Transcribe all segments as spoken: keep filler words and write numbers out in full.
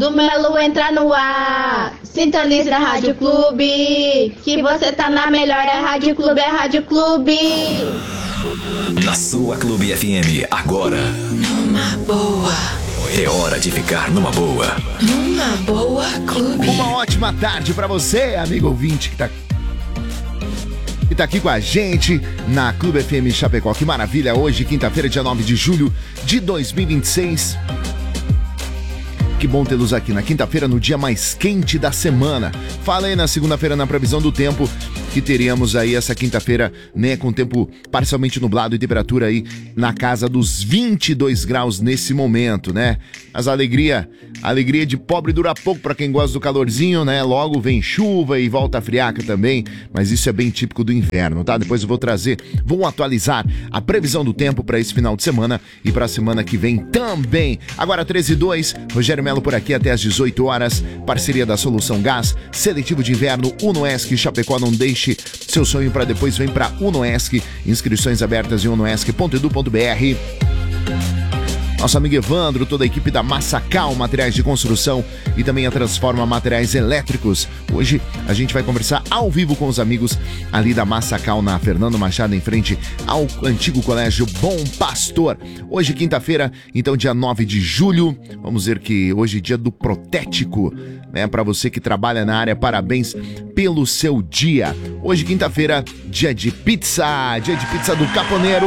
do Melo entra no ar. Sintonize na Rádio Clube, que você tá na melhor. É Rádio Clube, é Rádio Clube. Na sua Clube F M, agora. Numa boa. É hora de ficar numa boa. Numa boa Clube. Uma ótima tarde pra você, amigo ouvinte que tá que tá aqui com a gente na Clube F M Chapecó. Que maravilha, hoje, quinta-feira, dia nove de julho de dois mil e vinte e seis. Que bom tê-los aqui na quinta-feira, no dia mais quente da semana. Falei na segunda-feira na previsão do tempo que teríamos aí essa quinta-feira, né, com tempo parcialmente nublado e temperatura aí na casa dos vinte e dois graus nesse momento, né? Mas a alegria, a alegria de pobre dura pouco pra quem gosta do calorzinho, né? Logo vem chuva e volta a friaca também, mas isso é bem típico do inverno, tá? Depois eu vou trazer, vou atualizar a previsão do tempo pra esse final de semana e pra semana que vem também. Agora treze e dois, Rogério Melo por aqui até às dezoito horas, parceria da Solução Gás, seletivo de inverno, Unoesc, Chapecó, não deixe seu sonho para depois, vem para Unoesc, inscrições abertas em unoesc ponto edu ponto br. Nosso amigo Evandro, toda a equipe da Massacal Materiais de Construção e também a Transforma Materiais Elétricos. Hoje a gente vai conversar ao vivo com os amigos ali da Massacal, na Fernando Machado, em frente ao antigo Colégio Bom Pastor. Hoje, quinta-feira, então dia nove de julho, vamos dizer que hoje é dia do protético, né? Para você que trabalha na área, parabéns pelo seu dia. Hoje, quinta-feira, dia de pizza, dia de pizza do Caponeiro.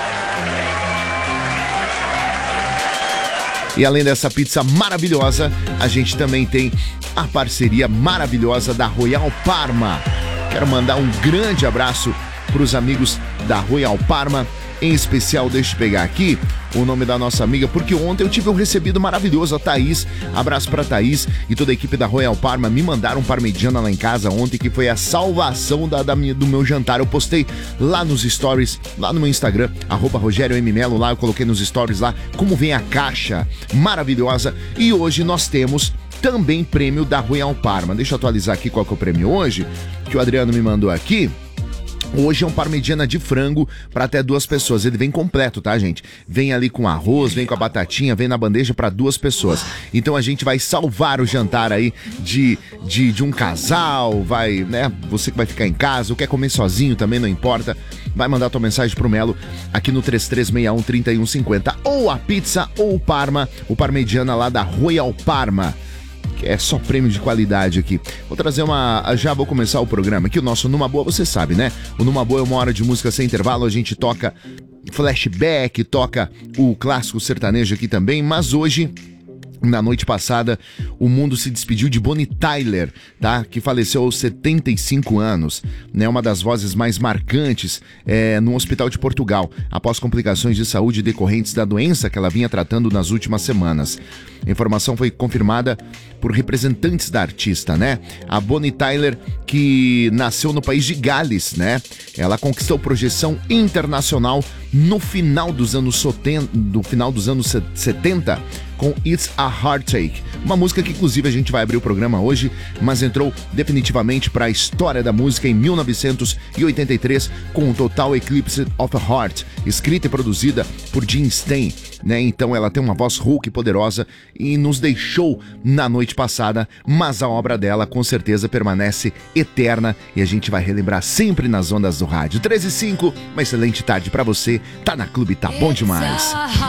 E além dessa pizza maravilhosa, a gente também tem a parceria maravilhosa da Royal Parma. Quero mandar um grande abraço para os amigos da Royal Parma. Em especial, deixa eu pegar aqui o nome da nossa amiga, porque ontem eu tive um recebido maravilhoso, a Thaís. Abraço pra Thaís e toda a equipe da Royal Parma. Me mandaram parmegiana lá em casa ontem, que foi a salvação da, da minha, do meu jantar. Eu postei lá nos stories, lá no meu Instagram, arroba Rogério M. Melo, lá eu coloquei nos stories lá como vem a caixa maravilhosa. E hoje nós temos também prêmio da Royal Parma. Deixa eu atualizar aqui qual que é o prêmio hoje, que o Adriano me mandou aqui. Hoje é um parmegiana de frango para até duas pessoas. Ele vem completo, tá, gente? Vem ali com arroz, vem com a batatinha, vem na bandeja para duas pessoas. Então a gente vai salvar o jantar aí de, de, de um casal, vai, né? Você que vai ficar em casa ou quer comer sozinho também, não importa. Vai mandar tua mensagem pro Melo aqui no três três seis um, três um cinco zero. Ou a pizza ou o Parma, o parmegiana lá da Royal Parma. É só prêmio de qualidade aqui. Vou trazer uma... Já vou começar o programa aqui. O nosso Numa Boa, você sabe, né? O Numa Boa é uma hora de música sem intervalo. A gente toca flashback, toca o clássico sertanejo aqui também. Mas hoje... Na noite passada, o mundo se despediu de Bonnie Tyler, tá? Que faleceu aos setenta e cinco anos, né? Uma das vozes mais marcantes é, no hospital de Portugal, após complicações de saúde decorrentes da doença que ela vinha tratando nas últimas semanas. A informação foi confirmada por representantes da artista, né? A Bonnie Tyler, que nasceu no país de Gales, né? Ela conquistou projeção internacional no final dos anos setenta, do final dos anos setenta, com It's a Heartache, uma música que inclusive a gente vai abrir o programa hoje, mas entrou definitivamente para a história da música em mil novecentos e oitenta e três com o Total Eclipse of a Heart, escrita e produzida por Jim Stein, né? Então ela tem uma voz rouca e poderosa e nos deixou na noite passada, mas a obra dela com certeza permanece eterna e a gente vai relembrar sempre nas ondas do rádio. treze e cinco, uma excelente tarde para você, tá na Clube, tá bom demais.